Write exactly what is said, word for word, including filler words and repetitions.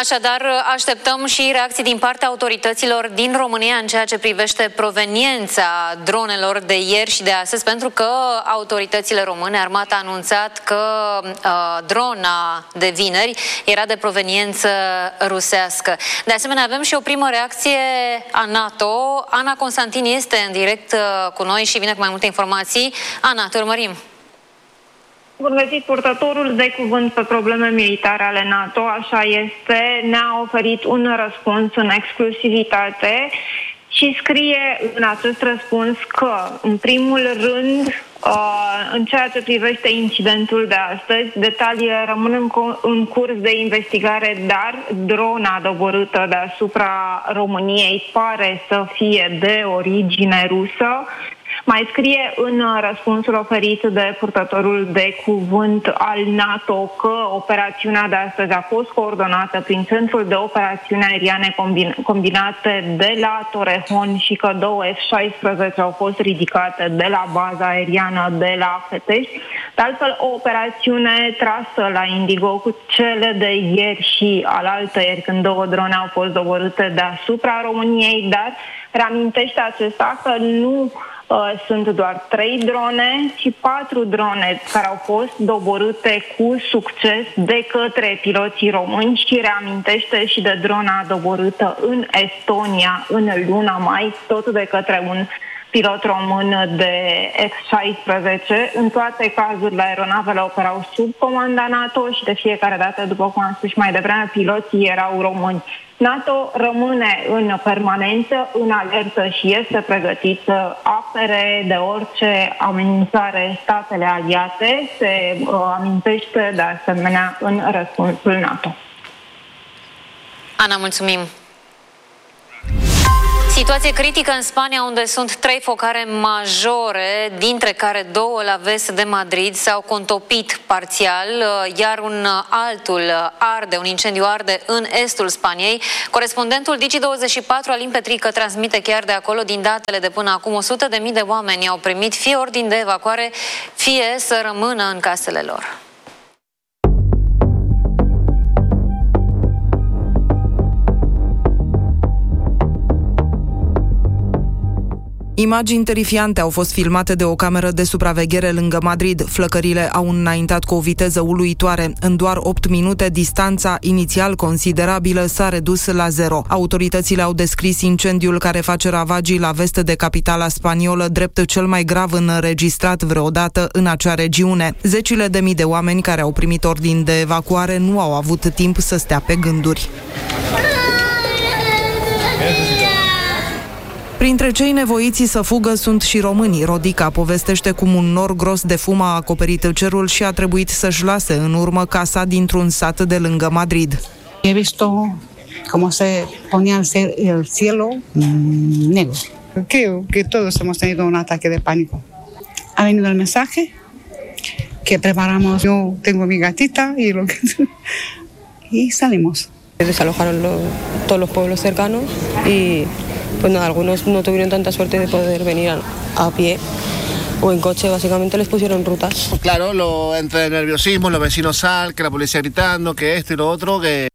Așadar, așteptăm și reacții din partea autorităților din România în ceea ce privește proveniența dronelor de ieri și de astăzi, pentru că autoritățile române, armata a anunțat că uh, drona de vineri era de proveniență rusească. De asemenea, avem și o primă reacție a NATO. Ana Constantin este în direct uh, cu noi și vine cu mai multe informații. Ana, te urmărim. Bun găsit, purtătorul de cuvânt pe probleme militare ale NATO, așa este, ne-a oferit un răspuns în exclusivitate și scrie în acest răspuns că, în primul rând, în ceea ce privește incidentul de astăzi, detaliile rămân în curs de investigare, dar drona doborâtă deasupra României pare să fie de origine rusă. Mai scrie în răspunsul oferit de purtătorul de cuvânt al NATO că operațiunea de astăzi a fost coordonată prin Centrul de Operațiuni Aeriane Combinate de la Torrejon și că două F șaisprezece au fost ridicate de la baza aeriană de la Fetești. De altfel, o operațiune trasă la Indigo cu cele de ieri și alaltăieri, când două drone au fost doborâte deasupra României, dar reamintește acesta că nu sunt doar trei drone, ci patru drone care au fost doborâte cu succes de către piloții români și reamintește și de drona doborâtă în Estonia în luna mai, tot de către un pilot român de F șaisprezece. În toate cazurile, aeronavele operau sub comanda NATO și de fiecare dată, după cum am spus și mai devreme, piloții erau români. NATO rămâne în permanență, în alertă și este pregătit să apere de orice amenințare statele aliate, se uh, amintește de asemenea în răspunsul NATO. Ana, mulțumim! Situație critică în Spania, unde sunt trei focare majore, dintre care două la vest de Madrid s-au contopit parțial, iar un altul arde, un incendiu arde în estul Spaniei. Corespondentul Digi douăzeci și patru, Alin Petrică, transmite chiar de acolo, din datele de până acum, o sută de mii de oameni au primit fie ordin de evacuare, fie să rămână în casele lor. Imagini terifiante au fost filmate de o cameră de supraveghere lângă Madrid. Flăcările au înaintat cu o viteză uluitoare. În doar opt minute, distanța inițial considerabilă s-a redus la zero. Autoritățile au descris incendiul care face ravagii la vest de capitala spaniolă drept cel mai grav înregistrat vreodată în acea regiune. Zecile de mii de oameni care au primit ordin de evacuare nu au avut timp să stea pe gânduri. Printre cei nevoiți să fugă sunt și românii. Rodica povestește cum un nor gros de fum a acoperit cerul și a trebuit să-și lase în urmă casa dintr-un sat de lângă Madrid. He visto cómo se ponía el cielo negro. Creo que todos hemos tenido un ataque de pánico. Ha venido el mensaje que preparamos. Yo tengo mi gatita y lo que y salimos. Desalojaron lo, todos los pueblos cercanos y pues nada, algunos no tuvieron tanta suerte de poder venir a, a pie o en coche, básicamente les pusieron rutas. Claro, lo, entre el nerviosismo, los vecinos sal, que la policía gritando, que esto y lo otro, que